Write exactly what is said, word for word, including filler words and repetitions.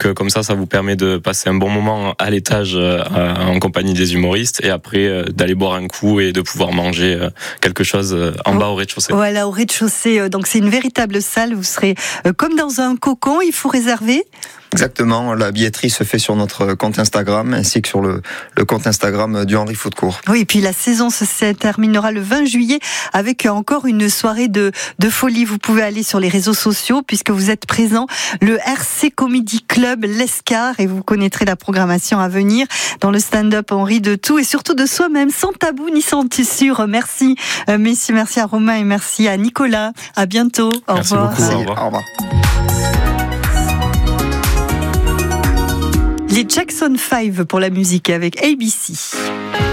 euh, comme ça, ça vous permet de passer un bon moment à l'étage euh, en compagnie des humoristes et après euh, d'aller boire un coup et de pouvoir manger euh, quelque chose euh, en bas au rez-de-chaussée. Voilà, au rez-de-chaussée. Donc c'est une véritable salle. Vous serez euh, comme dans un cocon. Il faut réserver. Exactement, la billetterie se fait sur notre compte Instagram ainsi que sur le, le compte Instagram du Henri Footcourt. Oui, et puis la saison se terminera le vingt juillet avec encore une soirée de, de folie. Vous pouvez aller sur les réseaux sociaux puisque vous êtes présent, le R C Comedy Club L'Escar, et vous connaîtrez la programmation à venir. Dans le stand-up, on rit de tout et surtout de soi-même, sans tabou ni sans tissure. Merci euh, messieurs, merci à Romain et merci à Nicolas. À bientôt. Au merci revoir. beaucoup. Au revoir. Au revoir. Les Jackson five pour la musique avec A B C.